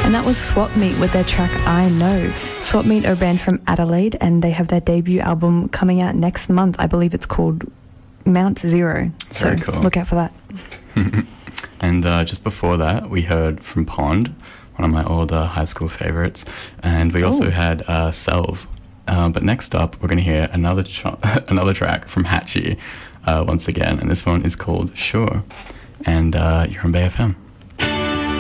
And that was Swap Meet with their track I Know. Swap Meet are a band from Adelaide, and they have their debut album coming out next month. I believe it's called Mount Zero. Very cool. Look out for that. And just before that, we heard from Pond, one of my older high school favourites. And we also had Selv. But next up, we're going to hear another track from Hatchie once again. And this one is called Sure. And you're on Bay FM.